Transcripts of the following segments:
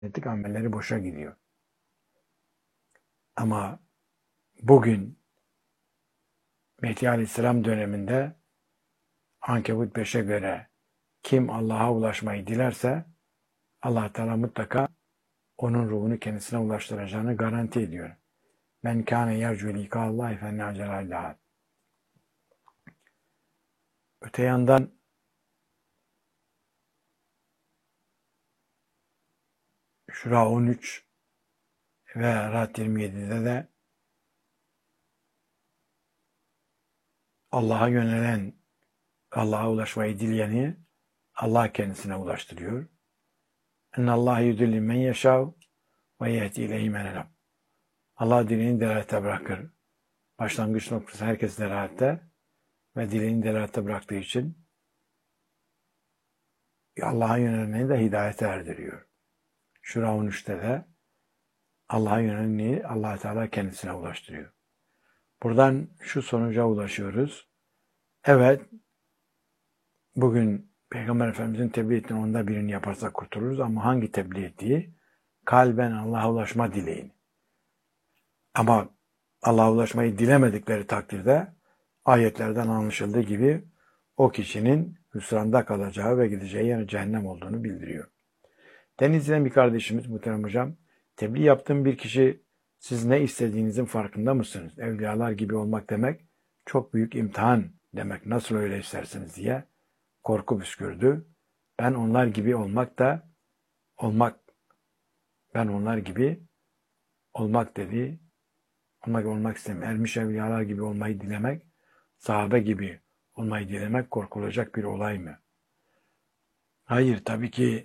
ettik, amelleri boşa gidiyor. Ama bugün Mehdi Aleyhisselam döneminde Ankebut 5'e göre kim Allah'a ulaşmayı dilerse Allah Teala mutlaka onun ruhunu kendisine ulaştıracağını garanti ediyor. Men kâne yercu likâllâhi fennâcelâllâh. Öte yandan Şura 13 ve Ra'd 27'de de Allah'a yönelen, Allah'a ulaşmayı dileyeni Allah kendisine ulaştırıyor. Ennallâhe yudilli men yeşâv ve yehdi ileyhi men enab. Allah dileğini delalete bırakır. Başlangıç noktası herkes delalette ve dileğini delalete bıraktığı için Allah'a yönelmeyi de hidayete erdiriyor. Şura 13'te de Allah'a yönelmeyi Allah Teala kendisine ulaştırıyor. Buradan şu sonuca ulaşıyoruz. Evet, bugün Peygamber Efendimiz'in tebliğ ettiğini onda birini yaparsak kurtuluruz ama hangi tebliğ ettiği? Kalben Allah'a ulaşma dileğini. Ama Allah'a ulaşmayı dilemedikleri takdirde ayetlerden anlaşıldığı gibi o kişinin hüsranda kalacağı ve gideceği yer cehennem olduğunu bildiriyor. Denizli'den bir kardeşimiz muhterem hocam, tebliğ yaptığım bir kişi siz ne istediğinizin farkında mısınız? Evliyalar gibi olmak demek çok büyük imtihan demek. Nasıl öyle istersiniz diye korku püskürdü. Ben onlar gibi olmak dedi. Olmak istemiyorum. Ermiş evliyalar gibi olmayı dilemek, sahabe gibi olmayı dilemek korkulacak bir olay mı? Hayır, tabii ki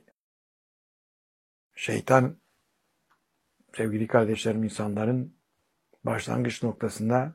şeytan, sevgili kardeşlerim, insanların başlangıç noktasında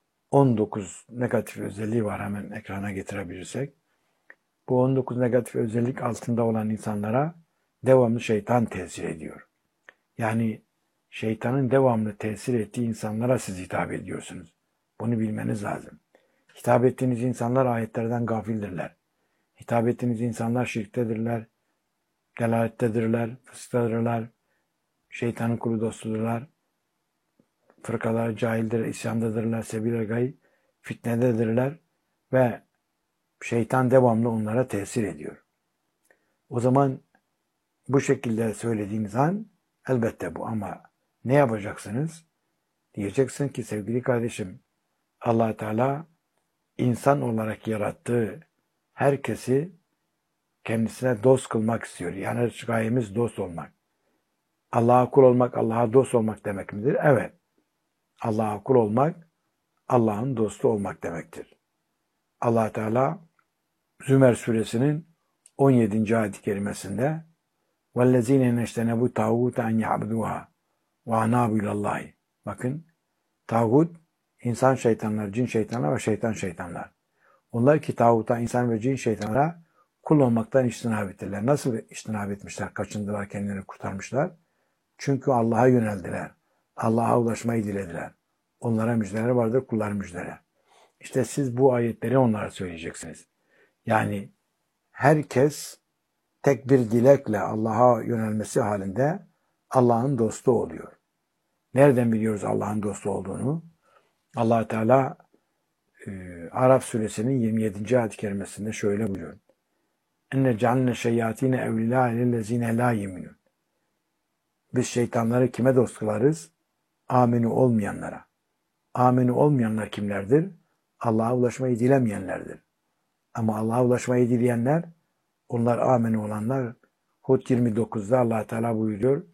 19 negatif özelliği var, hemen ekrana getirebilirsek. Bu 19 negatif özellik altında olan insanlara devamlı şeytan tesir ediyor. Yani şeytanın devamlı tesir ettiği insanlara siz hitap ediyorsunuz. Bunu bilmeniz lazım. Hitap ettiğiniz insanlar ayetlerden gafildirler. Hitap ettiğiniz insanlar şirktedirler, delalettedirler, fısıktadırlar, şeytanın kulu dostudurlar, fırkalar cahildir, isyandadırlar, sebil-i gay, fitnededirler ve şeytan devamlı onlara tesir ediyor. O zaman bu şekilde söylediğiniz an elbette bu, ama ne yapacaksınız? Diyeceksin ki sevgili kardeşim, Allah Teala insan olarak yarattığı herkesi kendisine dost kılmak istiyor. Yani gayemiz dost olmak. Allah'a kul olmak, Allah'a dost olmak demek midir? Evet. Allah'a kul olmak, Allah'ın dostu olmak demektir. Allah Teala Zümer suresinin 17. ayet-i kerimesinde وَالَّذ۪ينَ نَشْتَنَبُوا تَاغُوتَ اَنْ يَعْبُدُوهَا وَاَنَابُ اللّٰهِ. Bakın, tağut, insan şeytanlar, cin şeytanlar ve şeytanlar. Onlar ki tağuta, insan ve cin şeytanlara kul olmaktan içtinab ettiler. Nasıl içtinab etmişler, kaçındılar, kendilerini kurtarmışlar? Çünkü Allah'a yöneldiler. Allah'a ulaşmayı dilediler. Onlara müjdeler vardır, kullar müjdeler. İşte siz bu ayetleri onlara söyleyeceksiniz. Yani herkes tek bir dilekle Allah'a yönelmesi halinde Allah'ın dostu oluyor. Nereden biliyoruz Allah'ın dostu olduğunu? Allah Teala Araf suresinin 27. ayet-i kerimesinde şöyle buyuruyor. Enne cealne şeyatine evlilâ lillezîne lâ yeminun. Biz şeytanları kime dost kılarız? Aminu olmayanlara. Aminu olmayanlar kimlerdir? Allah'a ulaşmayı dilemeyenlerdir. Ama Allah'a ulaşmayı dileyenler, onlar aminu olanlar. Hud 29'da Allah Teala buyuruyor.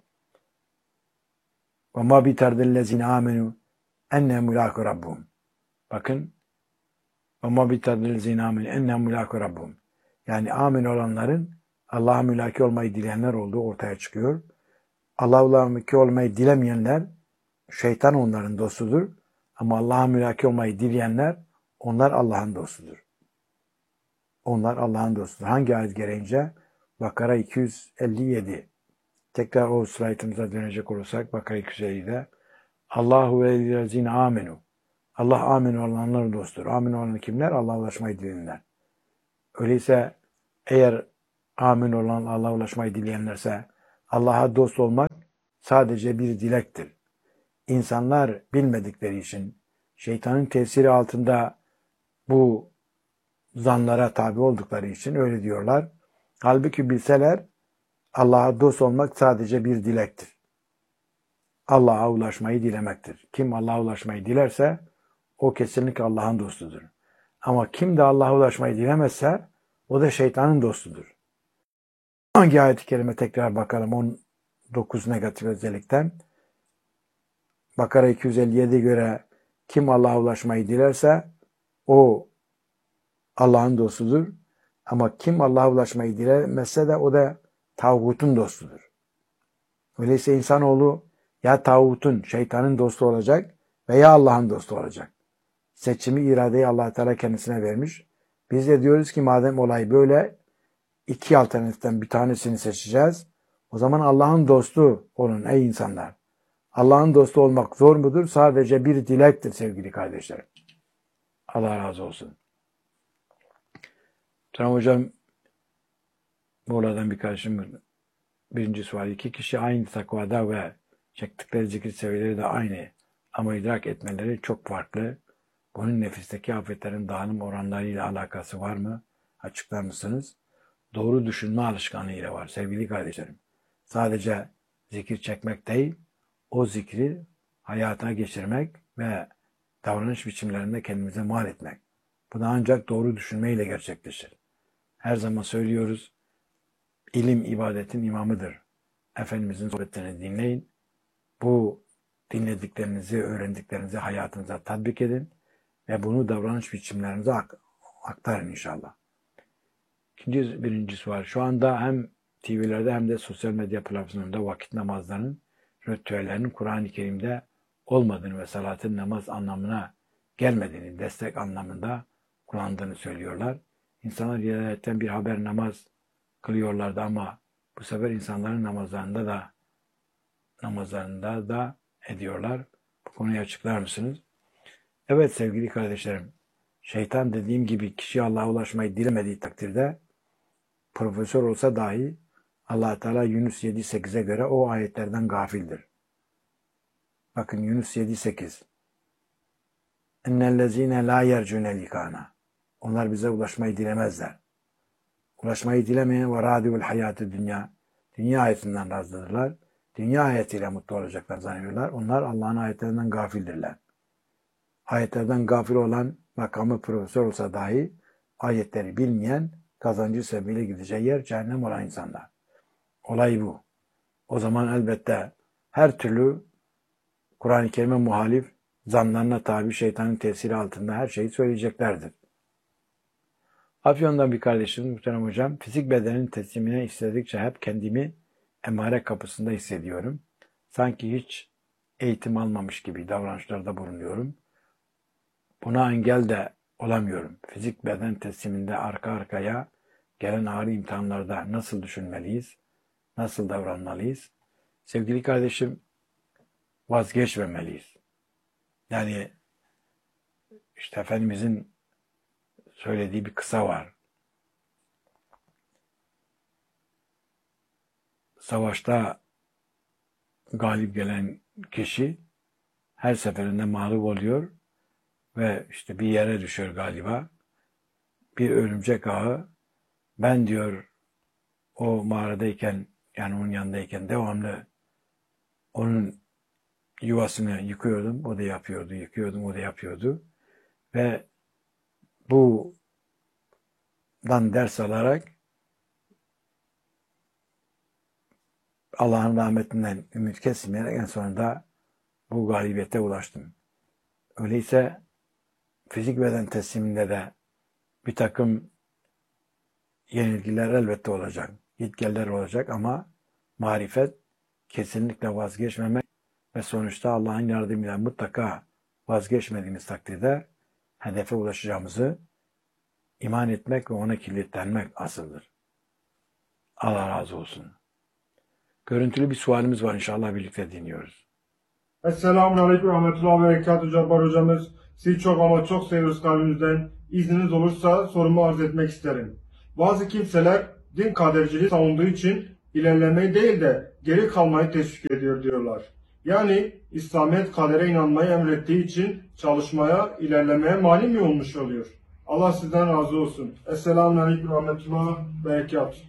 Ve ma bitardellezine amenu enne mulâku rabbuhum. Bakın. Ve ma bitardellezine amenu enne mulâku rabbuhum. Yani amin olanların Allah'a mülaki olmayı dileyenler olduğu ortaya çıkıyor. Allah'a mülaki olmayı dilemeyenler, şeytan onların dostudur. Ama Allah'a mülaki olmayı dileyenler, onlar Allah'ın dostudur. Onlar Allah'ın dostudur. Hangi ayet gereğince? Bakara 257. Tekrar o slaytımıza dönecek olursak Bakara 257'de Allahu velillezine amenu. Allah amin olanların dostudur. Amin olan kimler? Allah'a ulaşmayı dileyenler. Öyleyse eğer amin olan Allah'a ulaşmayı dileyenlerse Allah'a dost olmak sadece bir dilektir. İnsanlar bilmedikleri için, şeytanın tesiri altında bu zanlara tabi oldukları için öyle diyorlar. Halbuki bilseler Allah'a dost olmak sadece bir dilektir. Allah'a ulaşmayı dilemektir. Kim Allah'a ulaşmayı dilerse o kesinlikle Allah'ın dostudur. Ama kim de Allah'a ulaşmayı dilemezse o da şeytanın dostudur. Hangi ayet-i kerime tekrar bakalım 19 negatif özellikten. Bakara 257'ye göre kim Allah'a ulaşmayı dilerse o Allah'ın dostudur. Ama kim Allah'a ulaşmayı dilemezse de o da tağutun dostudur. Öyleyse insanoğlu ya tağutun, şeytanın dostu olacak veya Allah'ın dostu olacak. Seçimi, iradeyi Allah Teala kendisine vermiş. Biz de diyoruz ki madem olay böyle iki alternatiften bir tanesini seçeceğiz. O zaman Allah'ın dostu olun ey insanlar. Allah'ın dostu olmak zor mudur? Sadece bir dilektir sevgili kardeşlerim. Allah razı olsun. Tamam hocam, Muğla'dan bir kardeşim birinci sual. İki kişi aynı takvada ve çektikleri zikir seviyeleri de aynı ama idrak etmeleri çok farklı. Bunun nefisteki afetlerin dağılım oranlarıyla alakası var mı? Açıklar mısınız? Doğru düşünme alışkanlığı ile var sevgili kardeşlerim. Sadece zikir çekmek değil, o zikri hayatına geçirmek ve davranış biçimlerinde kendimize mal etmek. Bu da ancak doğru düşünmeyle gerçekleşir. Her zaman söylüyoruz, ilim ibadetin imamıdır. Efendimizin sohbetlerini dinleyin. Bu dinlediklerinizi, öğrendiklerinizi hayatınıza tatbik edin ve bunu davranış biçimlerinize aktarın inşallah. Birincisi var. Şu anda hem TV'lerde hem de sosyal medya platformlarında vakit namazlarının ritüellerinin Kur'an-ı Kerim'de olmadığını ve salatın namaz anlamına gelmediğini, destek anlamında kullandığını söylüyorlar. İnsanlar hidayetten bir haber namaz kılıyorlardı ama bu sefer insanların namazlarında da ediyorlar. Bu konuyu açıklar mısınız? Evet sevgili kardeşlerim, şeytan dediğim gibi kişi Allah'a ulaşmayı dilemediği takdirde profesör olsa dahi Allah Teala Yunus 7.8'e göre o ayetlerden gafildir. Bakın Yunus 7.8. İnnellezîne lâ yercûne likâna. Onlar bize ulaşmayı dilemezler. Ulaşmayı dilemeyen ve râdivul hayatı dünya. Dünya hayatından razıdırlar. Dünya hayatıyla mutlu olacaklar zannediyorlar. Onlar Allah'ın ayetlerinden gafildirler. Ayetlerden gafil olan makamı profesör olsa dahi ayetleri bilmeyen kazancı sebebiyle gideceği yer cehennem olan insanlar. Olay bu. O zaman elbette her türlü Kur'an-ı Kerim'e muhalif zanlarına tabi şeytanın tesiri altında her şeyi söyleyeceklerdir. Afyon'dan bir kardeşimiz muhterem hocam, fizik bedenin teslimine istedikçe hep kendimi emare kapısında hissediyorum. Sanki hiç eğitim almamış gibi davranışlarda bulunuyorum. Buna engel de olamıyorum. Fizik beden tesliminde arka arkaya gelen ağır imtihanlarda nasıl düşünmeliyiz? Nasıl davranmalıyız? Sevgili kardeşim, vazgeçmemeliyiz. Yani işte Efendimizin söylediği bir kıssa var. Savaşta galip gelen kişi her seferinde mağlup oluyor ve işte bir yere düşüyor galiba. Bir örümcek ağı, ben diyor o mağaradayken, yani onun yanındayken devamlı onun yuvasını yıkıyordum, o da yapıyordu, yıkıyordum, o da yapıyordu. Ve bundan ders alarak Allah'ın rahmetinden ümit kesmeyerek en sonunda bu galibiyete ulaştım. Öyleyse fizik beden tesliminde de bir takım yenilgiler elbette olacak, gitgeller olacak ama marifet kesinlikle vazgeçmemek ve sonuçta Allah'ın yardımıyla mutlaka vazgeçmediğimiz takdirde hedefe ulaşacağımızı iman etmek ve ona kilitlenmek asıldır. Allah razı olsun. Görüntülü bir sualimiz var, inşallah birlikte dinliyoruz. Esselamun Aleyküm Rahmetullah ve Berekatuhu Cabbar hocamız. Sizi çok ama çok seviyoruz kalbimizden. İzniniz olursa sorumu arz etmek isterim. Bazı kimseler din kaderciliği savunduğu için ilerlemeyi değil de geri kalmayı teşvik ediyor diyorlar. Yani İslamiyet kadere inanmayı emrettiği için çalışmaya, ilerlemeye mani mi olmuş oluyor? Allah sizden razı olsun. Esselamun Aleyküm ve Rahmetullah ve Berekatuhu.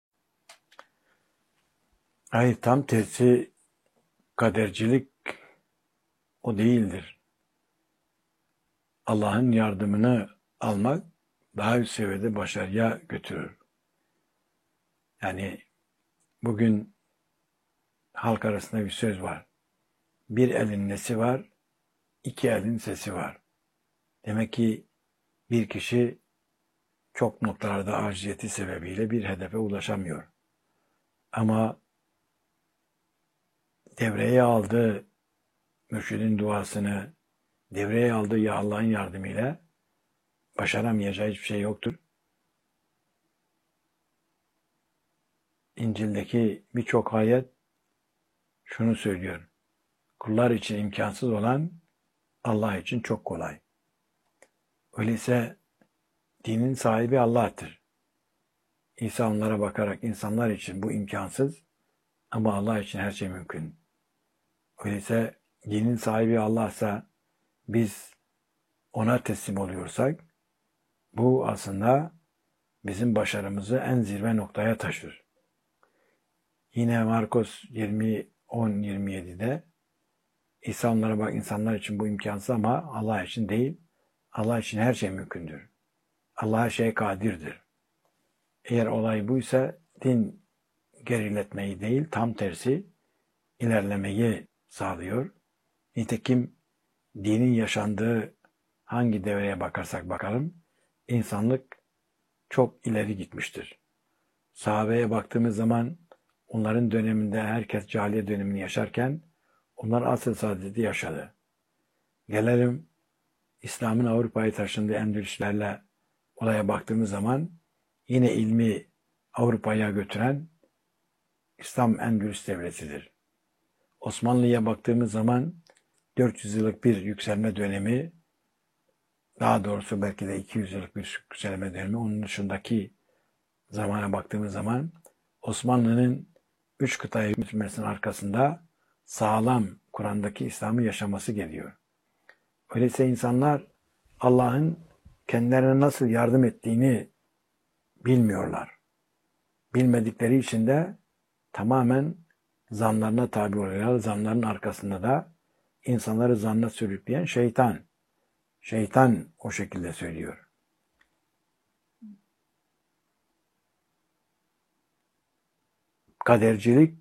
Hayır, tam tersi, kadercilik o değildir. Allah'ın yardımını almak daha üst seviyede başarıya götürür. Yani bugün halk arasında bir söz var. Bir elin nesi var, iki elin sesi var. Demek ki bir kişi çok noktalarda aciziyeti sebebiyle bir hedefe ulaşamıyor. Ama devreye aldığı mürşidin duasını, devreye aldığı ya Allah'ın yardımıyla başaramayacağı hiçbir şey yoktur. İncil'deki birçok ayet şunu söylüyor. Kullar için imkansız olan Allah için çok kolay. Öyleyse dinin sahibi Allah'tır. İsa onlara bakarak insanlar için bu imkansız ama Allah için her şey mümkün. Öyleyse dinin sahibi Allah'sa biz ona teslim oluyorsak bu aslında bizim başarımızı en zirve noktaya taşır. Yine Markos 10-27'de İsa onlara bak insanlar için bu imkansız ama Allah için değil. Allah için her şey mümkündür. Allah her şeye kadirdir. Eğer olay buysa din geriletmeyi değil, tam tersi ilerlemeyi sağlıyor. Nitekim dinin yaşandığı hangi devreye bakarsak bakalım, insanlık çok ileri gitmiştir. Sahabeye baktığımız zaman onların döneminde herkes cahiliye dönemini yaşarken onlar asr-ı saadeti yaşadı. Gelelim İslam'ın Avrupa'ya taşındığı Endülüslerle olaya baktığımız zaman yine ilmi Avrupa'ya götüren İslam Endülüs devletidir. Osmanlı'ya baktığımız zaman 400 yıllık bir yükselme dönemi, daha doğrusu belki de 200 yıllık bir yükselme dönemi, onun dışındaki zamana baktığımız zaman Osmanlı'nın 3 kıtaya hükmetmesinin arkasında sağlam Kur'an'daki İslam'ı yaşaması geliyor. Öyleyse insanlar Allah'ın kendilerine nasıl yardım ettiğini bilmiyorlar. Bilmedikleri için de tamamen zanlarına tabi oluyorlar. Zanların arkasında da insanları zanna sürükleyen şeytan. Şeytan o şekilde söylüyor. Kadercilik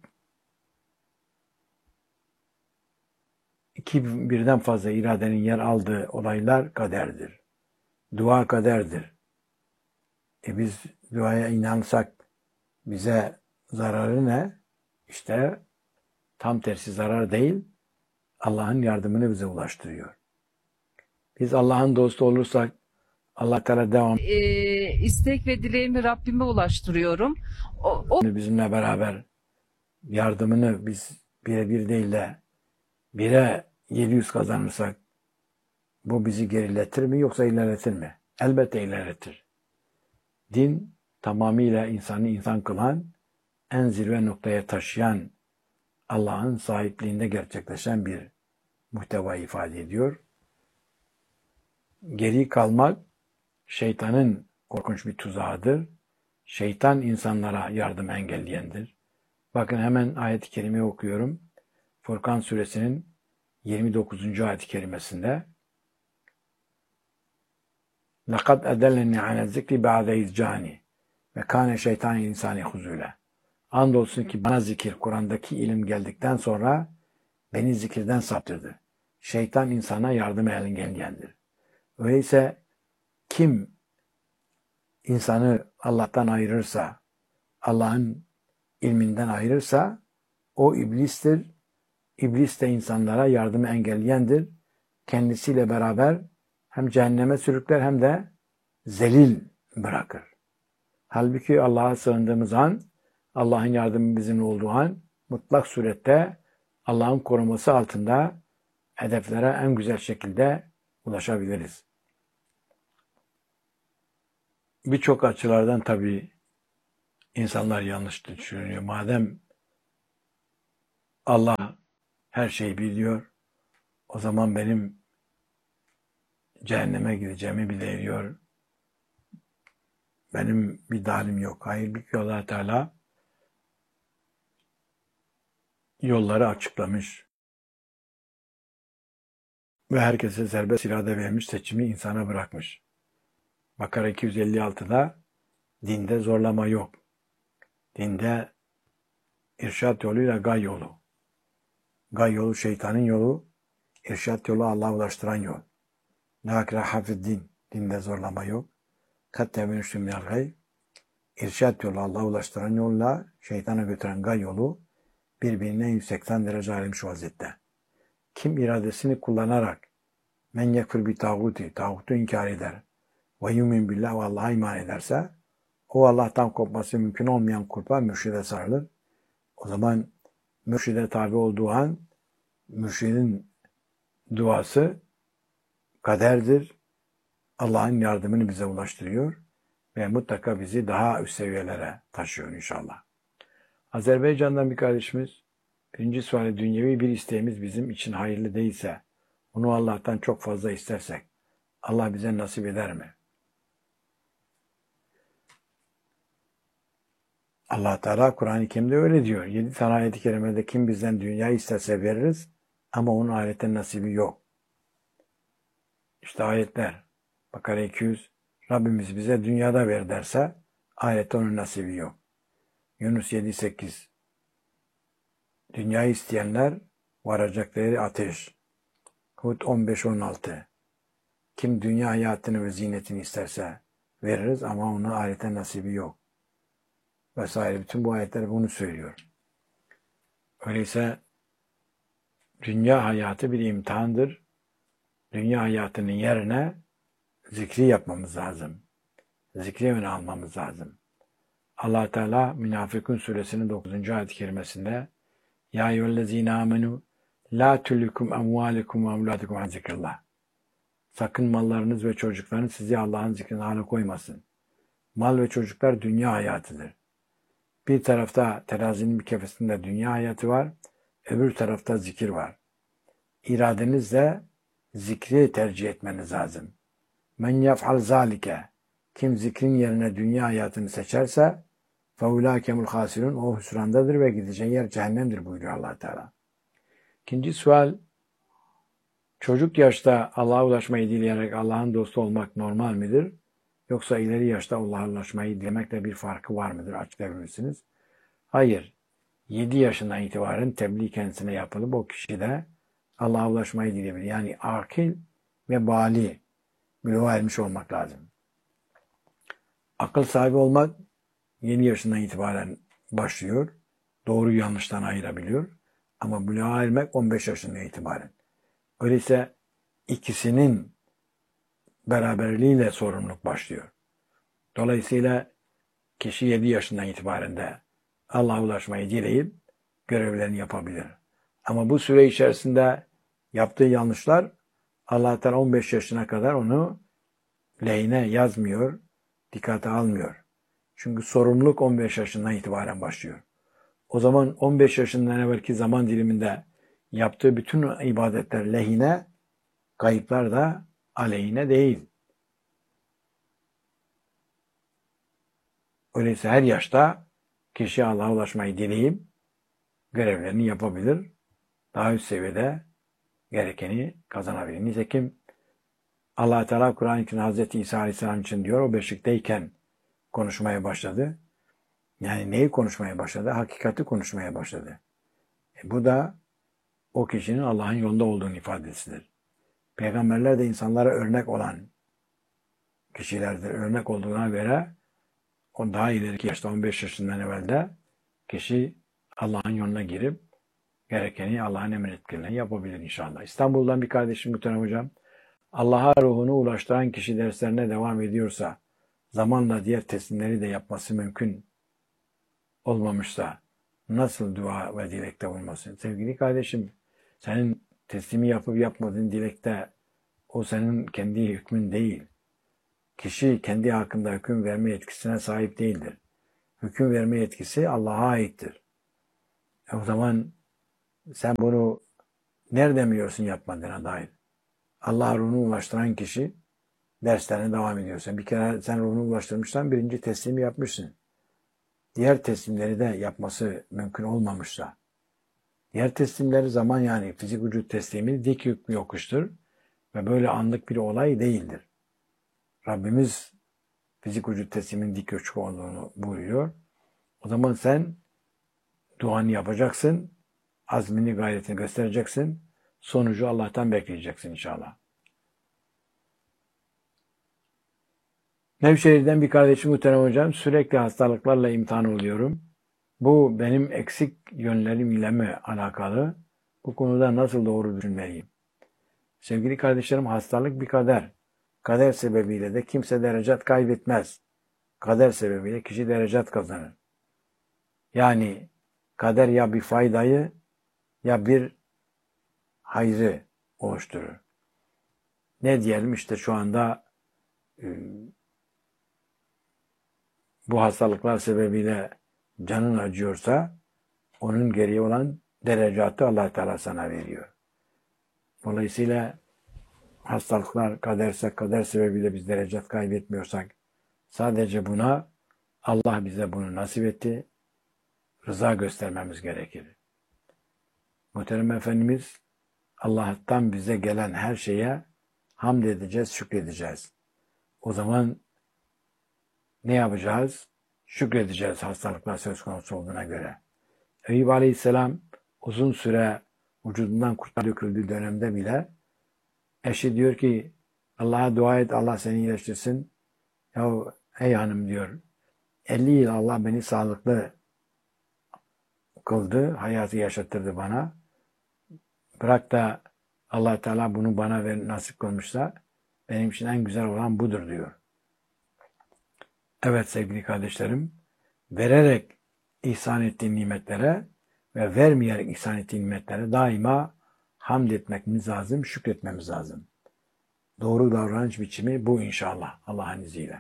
birden fazla iradenin yer aldığı olaylar kaderdir. Dua kaderdir. Biz duaya inansak bize zararı ne? İşte tam tersi zarar değil, Allah'ın yardımını bize ulaştırıyor. Biz Allah'ın dostu olursak Allah Teala devam istek ve dileğimi Rabbime ulaştırıyorum. bizimle beraber yardımını biz birebir değil de 1'e 700 kazanırsak bu bizi geriletir mi yoksa ilerletir mi? Elbette ilerletir. Din tamamıyla insanı insan kılan, en zirve noktaya taşıyan, Allah'ın sahipliğinde gerçekleşen bir muhteva ifade ediyor. Geri kalmak şeytanın korkunç bir tuzağıdır. Şeytan insanlara yardım engelleyendir. Bakın hemen ayet-i kerimeyi okuyorum. Furkan suresinin 29. ayet-i kerimesinde لَقَدْ اَدَلَّنِي عَنَ الذِّكْرِ بَعْدَ اِذْ ve kâne şeytan insani huzûle. Andolsun ki bana zikir, Kur'an'daki ilim geldikten sonra beni zikirden saptırdı. Şeytan insana yardım engelleyendir. Öyleyse kim insanı Allah'tan ayırırsa, Allah'ın ilminden ayırırsa o iblistir. İblis de insanlara yardımı engelleyendir. Kendisiyle beraber hem cehenneme sürükler hem de zelil bırakır. Halbuki Allah'a sığındığımız an, Allah'ın yardımı bizimle olduğu an, mutlak surette Allah'ın koruması altında hedeflere en güzel şekilde ulaşabiliriz. Birçok açılardan tabii İnsanlar yanlış düşünüyor. Madem Allah her şeyi biliyor, o zaman benim cehenneme gideceğimi biliyor. Benim bir dalim yok. Halbuki Allah Teala yolları açıklamış ve herkese serbest irade vermiş, seçimi insana bırakmış. Bakara 256'da dinde zorlama yok. Dinde irşat yoluyla gay yolu. Gay yolu şeytanın yolu, irşat yolu Allah'a ulaştıran yol. La ikraha fi'd-din. Dinde zorlama yok. Kat tebenüştü minel gay. İrşat yolu Allah'a ulaştıran yolla şeytana götüren gay yolu birbirine 180 derece ayrılmış vaziyette. Kim iradesini kullanarak men yekfir bi tağuti, tağutu inkar eder ve yumin billah ve Allah'a iman ederse o Allah'tan kopması mümkün olmayan kulpa mürşide sarılır. O zaman mürşide tabi olduğu an mürşidin duası kaderdir. Allah'ın yardımını bize ulaştırıyor ve mutlaka bizi daha üst seviyelere taşıyor inşallah. Azerbaycan'dan bir kardeşimiz, birinci suali dünyevi bir isteğimiz bizim için hayırlı değilse, onu Allah'tan çok fazla istersek, Allah bize nasip eder mi? Allah Teala Kur'an-ı Kerim'de öyle diyor. 7 tane ayet-i kerimede kim bizden dünya isterse veririz ama onun ahirette nasibi yok. İşte ayetler. Bakara 200. Rabbimiz bize dünyada ver derse ahirette onun nasibi yok. Yunus 7-8. Dünyayı isteyenler varacakları ateş. Hud 15-16. Kim dünya hayatını ve zinetini isterse veririz ama onun ahirette nasibi yok. Vesaire. Bütün bu ayetler bunu söylüyor. Öyleyse dünya hayatı bir imtihandır. Dünya hayatının yerine zikri yapmamız lazım. Zikri öne almamız lazım. Allah Teala Münafıkun suresinin 9. ayet-i kerimesinde Ya eyyühellezine amenu la tullikum emvalikum ve evladukum an zikrillah. Sakın mallarınız ve çocuklarınız sizi Allah'ın zikrine alıkoymasın. Mal ve çocuklar dünya hayatıdır. Bir tarafta terazinin bir kefesinde dünya hayatı var, öbür tarafta zikir var. İradenizle zikri tercih etmeniz lazım. Men yef'al zalike. Kim zikrin yerine dünya hayatını seçerse feulâkemul hasirun, o hüsrandadır ve gideceği yer cehennemdir buyuruyor Allah Teala. İkinci sual, çocuk yaşta Allah'a ulaşmayı dileyerek Allah'ın dostu olmak normal midir? Yoksa ileri yaşta Allah'a ulaşmayı dilemekle bir farkı var mıdır? Açıklayabilir misiniz? Hayır. 7 yaşından itibaren tebliğ kendisine yapılıp o kişi de Allah'a ulaşmayı dileyebilir. Yani akil ve bali, buluğa ermiş olmak lazım. Akıl sahibi olmak 7 yaşından itibaren başlıyor. Doğru yanlıştan ayırabiliyor. Ama buluğa ermek 15 yaşından itibaren. Öyleyse ikisinin beraberliğiyle sorumluluk başlıyor. Dolayısıyla kişi 7 yaşından itibaren de Allah'a ulaşmayı dileyip görevlerini yapabilir. Ama bu süre içerisinde yaptığı yanlışlar Allah Teala 15 yaşına kadar onu lehine yazmıyor, dikkate almıyor. Çünkü sorumluluk 15 yaşından itibaren başlıyor. O zaman 15 yaşından evvelki zaman diliminde yaptığı bütün ibadetler lehine, kayıplar da aleyhine değil. Öyleyse her yaşta kişi Allah'a ulaşmayı dileyip görevlerini yapabilir. Daha üst seviyede gerekeni kazanabilir. Nitekim Allah Teala Kur'an-ı Kerim'de Hazreti İsa Aleyhisselam için diyor, o beşikteyken konuşmaya başladı. Yani neyi konuşmaya başladı? Hakikati konuşmaya başladı. Bu da o kişinin Allah'ın yolunda olduğunun ifadesidir. Peygamberler de insanlara örnek olan kişilerdir. Örnek olduğuna göre o daha ileriki yaşta 15 yaşından evvelde kişi Allah'ın yoluna girip gerekeni Allah'ın emrettiklerini yapabilir inşallah. İstanbul'dan bir kardeşim muhterem hocam, Allah'a ruhunu ulaştıran kişi derslerine devam ediyorsa, zamanla diğer teslimleri de yapması mümkün olmamışsa nasıl dua ve dilekte bulunmasın? Sevgili kardeşim, senin teslimi yapıp yapmadığın dilekte o senin kendi hükmün değil. Kişi kendi hakkında hüküm verme yetkisine sahip değildir. hüküm verme yetkisi Allah'a aittir. O zaman sen bunu nereden biliyorsun yapmadığına dair? Allah'a ruhunu ulaştıran kişi derslerine devam ediyorsa, bir kere sen ruhunu ulaştırmışsan birinci teslimi yapmışsın. Diğer teslimleri de yapması mümkün olmamışsa, diğer teslimleri zaman yani fizik vücut teslimi dik hükmü yokuştur ve böyle anlık bir olay değildir. Rabbimiz fizik vücut teslimin dik hükmü olduğunu buyuruyor. O zaman sen duanı yapacaksın, azmini gayretini göstereceksin, sonucu Allah'tan bekleyeceksin inşallah. Nevşehir'den bir kardeşim muhterem hocam, sürekli hastalıklarla imtihan oluyorum. Bu benim eksik yönlerim ile mi alakalı? Bu konuda nasıl doğru düşünmeliyim? Sevgili kardeşlerim, hastalık bir kader. Kader sebebiyle de kimse derecat kaybetmez. Kader sebebiyle kişi derecat kazanır. Yani kader ya bir faydayı ya bir hayrı oluşturur. Ne diyelim işte şu anda bu hastalıklar sebebiyle canın acıyorsa onun geriye olan derecatı Allah Teala sana veriyor. Dolayısıyla hastalıklar kaderse, kader sebebiyle biz derecat kaybetmiyorsak sadece buna Allah bize bunu nasip etti. Rıza göstermemiz gerekir. Muhterem Efendimiz Allah'tan bize gelen her şeye hamd edeceğiz, şükredeceğiz. O zaman ne yapacağız? Şükredeceğiz hastalıklar söz konusu olduğuna göre. Eyüp Aleyhisselam uzun süre vücudundan kurtlar döküldüğü dönemde bile eşi diyor ki Allah'a dua et, Allah seni iyileştirsin. Ya ey hanım diyor 50 yıl Allah beni sağlıklı kıldı, hayatı yaşattırdı bana. Bırak da Allah Teala bunu bana nasip kılmışsa benim için en güzel olan budur diyor. Evet sevgili kardeşlerim, vererek ihsan ettiğin nimetlere ve vermeyerek ihsan ettiğin nimetlere daima hamd etmemiz lazım, şükretmemiz lazım. Doğru davranış biçimi bu inşallah Allah'ın izniyle.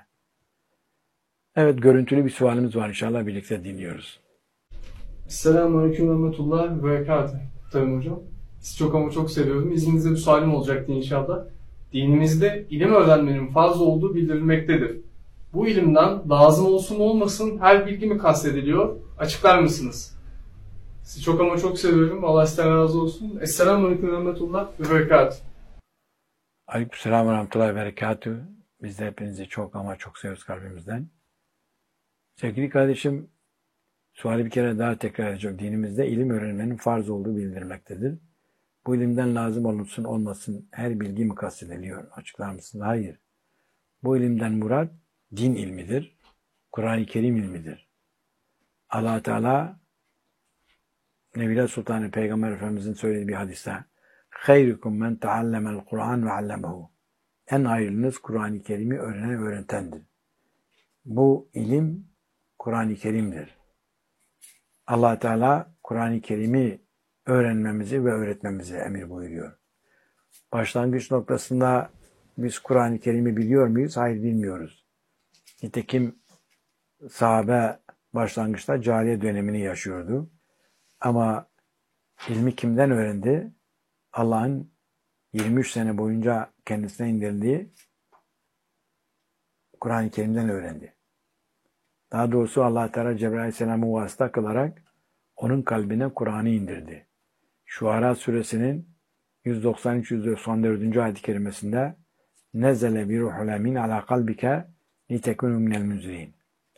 Evet, görüntülü bir sualimiz var inşallah birlikte dinliyoruz. Selamünaleyküm ve rahmetullah ve berekatuhu. Tabii hocam. Sizi çok ama çok seviyorum. İzninizle bir sualim olacaktı inşallah. Dinimizde ilim öğrenmenin farz olduğu bildirilmektedir. Bu ilimden lazım olsun olmasın her bilgi mi kastediliyor? Açıklar mısınız? Sizi çok ama çok seviyorum. Allah sizden razı olsun. Esselamunaleyküm ve rahmetullah ve berekatuhu. Aleykümselam ve rahmetullahi ve berekatuhu. Biz de hepinizi çok ama çok seviyoruz kalbimizden. Sevgili kardeşim, suali bir kere daha tekrar edeceğim. Dinimizde ilim öğrenmenin farz olduğu bildirilmektedir. Bu ilimden lazım olsun olmasın her bilgi mi kastediliyor? Açıklar mısın? Hayır. Bu ilimden murat din ilmidir. Kur'an-ı Kerim ilmidir. Allah Teala Nebiler Sultanı Peygamber Efendimizin söylediği bir hadiste "Hayrukum men taallemel Kur'an ve allemehu." En hayırlınız Kur'an-ı Kerim'i öğrenen ve öğretendir. Bu ilim Kur'an-ı Kerim'dir. Allah Teala Kur'an-ı Kerim'i öğrenmemizi ve öğretmemizi emir buyuruyor. Başlangıç noktasında biz Kur'an-ı Kerim'i biliyor muyuz? Hayır, bilmiyoruz. Nitekim sahabe başlangıçta cahiliye dönemini yaşıyordu. Ama ilmi kimden öğrendi? Allah'ın 23 sene boyunca kendisine indirdiği Kur'an-ı Kerim'den öğrendi. Daha doğrusu Allah Teala Cebrail Aleyhisselam'ı vasıta kılarak onun kalbine Kur'an'ı indirdi. Şuara suresinin 193-194. ayet-i kerimesinde "Nezele bi ruhul emin ala kalbike litekunu minel munzirin."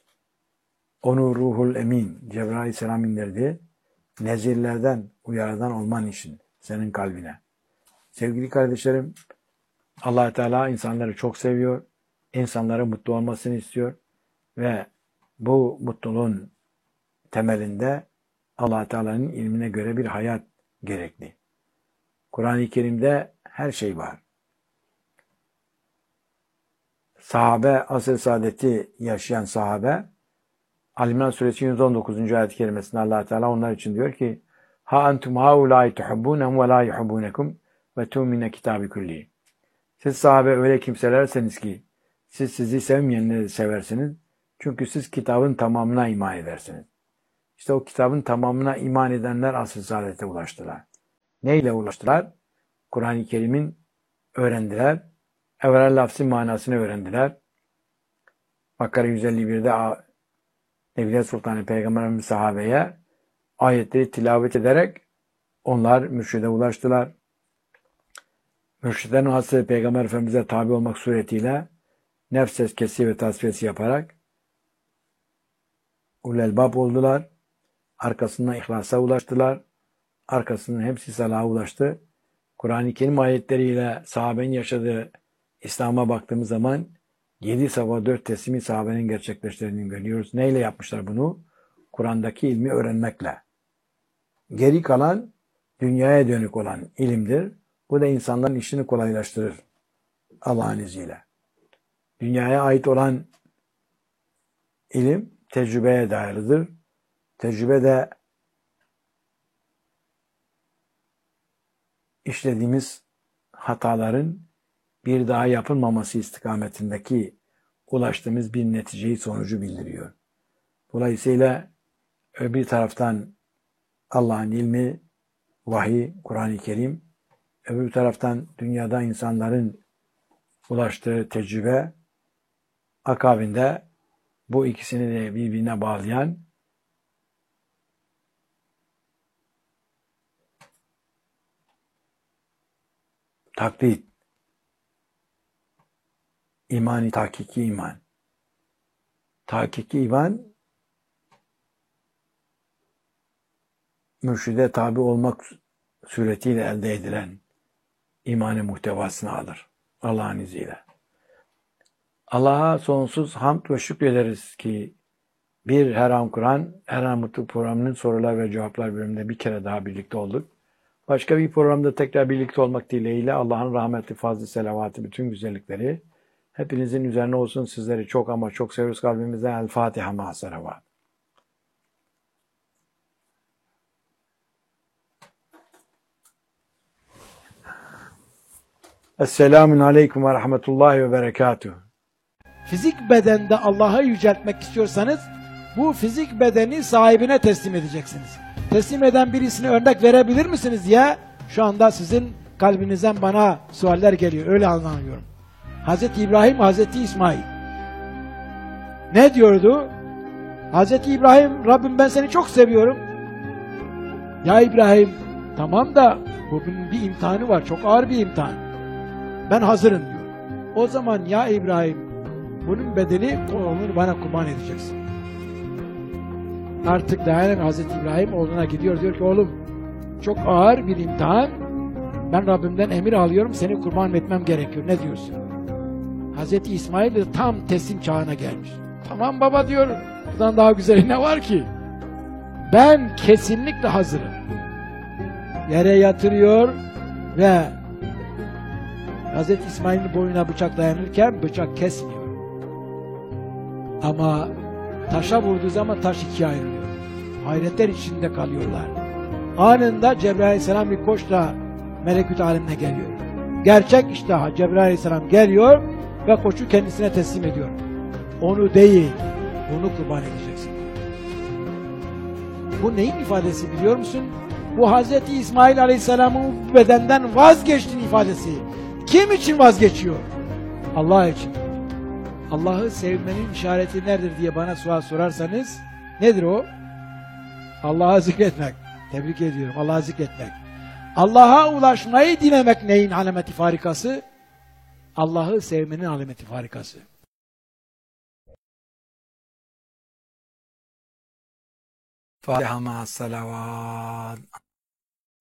Onu ruhul emin Cebrail Aleyhisselam indirdi. Nezirlerden, uyarıdan olman için senin kalbine. Sevgili kardeşlerim, Allah Teala insanları çok seviyor. İnsanların mutlu olmasını istiyor ve bu mutluluğun temelinde Allah Teala'nın ilmine göre bir hayat gerekli. Kur'an-ı Kerim'de her şey var. Sahabe, asr-ı saadeti yaşayan sahabe, Ali-İmran suresi 119. ayet-i kerimesinde Allah Teala onlar için diyor ki: "Ha entum haulâi tuhibbûnehum ve lâ yuhibbûnekum ve tu'mine kitâbi kulli." Siz sahabe öyle kimselerseniz ki siz sizi sevmeyenleri seversiniz, Çünkü siz kitabın tamamına iman edersiniz. İşte o kitabın tamamına iman edenler asıl saadete ulaştılar. Neyle ulaştılar? Kur'an-ı Kerim'in öğrendiler. Evvel lafzı manasını öğrendiler. Bakara 151'de Nebiler Sultanı Peygamber Efendimiz sahabeye ayetleri tilavet ederek onlar mürşide ulaştılar. Mürşidlerin hasreti Peygamber Efendimiz'e tabi olmak suretiyle nefs tezkiyesi ve tasfiyesi yaparak ulelbab oldular. Arkasından ihlasa ulaştılar. Arkasından hepsi salaha ulaştı. Kur'an-ı Kerim ayetleriyle sahabenin yaşadığı İslam'a baktığımız zaman 7 sabah 4 teslimi sahabenin gerçekleştirdiğini görüyoruz. Neyle yapmışlar bunu? Kur'an'daki ilmi öğrenmekle. Geri kalan dünyaya dönük olan ilimdir. Bu da insanların işini kolaylaştırır Allah'ın izniyle. Dünyaya ait olan ilim tecrübeye dayalıdır. Tecrübe de işlediğimiz hataların bir daha yapılmaması istikametindeki ulaştığımız bir neticeyi, sonucu bildiriyor. Dolayısıyla bir taraftan Allah'ın ilmi, vahiy, Kur'an-ı Kerim, öbür taraftan dünyada insanların ulaştığı tecrübe, akabinde bu ikisini de birbirine bağlayan taklit, imani tahkiki iman. Tahkiki iman, mürşide tabi olmak suretiyle elde edilen imanı muhtevasını alır Allah'ın izniyle. Allah'a sonsuz hamd ve şükrederiz ki bir Her An Kur'an, Her An Mutluluk programının sorular ve cevaplar bölümünde bir kere daha birlikte olduk. Başka bir programda tekrar birlikte olmak dileğiyle Allah'ın rahmeti, fazlı, selavatı, bütün güzellikleri hepinizin üzerine olsun. Sizleri çok ama çok seviyoruz kalbimizden. El Fatiha ma salavat. Esselamun aleyküm ve rahmetullahi ve berekatuhu. Fizik bedende Allah'ı yüceltmek istiyorsanız bu fizik bedeni sahibine teslim edeceksiniz. Teslim eden birisine örnek verebilir misiniz diye şu anda sizin kalbinizden bana sualler geliyor. Öyle anlıyorum. Hazreti İbrahim, Hazreti İsmail. Ne diyordu? Hazreti İbrahim, Rabbim ben seni çok seviyorum. Ya İbrahim, tamam da bunun bir imtihanı var. Çok ağır bir imtihan. Ben hazırım diyor. O zaman ya İbrahim, bunun bedeli onu bana kurban edeceksin. Artık dayanamıyor Hazreti İbrahim oğluna gidiyor, diyor ki oğlum çok ağır bir imtihan, ben Rabbimden emir alıyorum, seni kurban etmem gerekiyor, ne diyorsun? Hazreti İsmail de tam teslim çağına gelmiş. Tamam baba diyor, buradan daha güzeli ne var ki? Ben kesinlikle hazırım. Yere yatırıyor ve Hazreti İsmail'in boynuna bıçak dayanırken bıçak kesmiyor. Ama taşa vurduğu zaman taş ikiye ayrılıyor. Hayretler içinde kalıyorlar. Anında Cebrail Aleyhisselam bir koçla melekut alemine geliyor. Gerçek işte Cebrail Aleyhisselam geliyor ve koçu kendisine teslim ediyor. Onu değil, onu kurban edeceksin. Bu neyin ifadesi biliyor musun? Bu Hazreti İsmail Aleyhisselam'ın bedenden vazgeçtiğinin ifadesi. Kim için vazgeçiyor? Allah için. Allah'ı sevmenin işareti nedir diye bana sual sorarsanız, nedir o? Allah'ı zikretmek. Tebrik ediyorum. Allah'ı zikretmek. Allah'a ulaşmayı dilemek neyin alameti farikası? Allah'ı sevmenin alameti farikası. Fatiha ma salavat.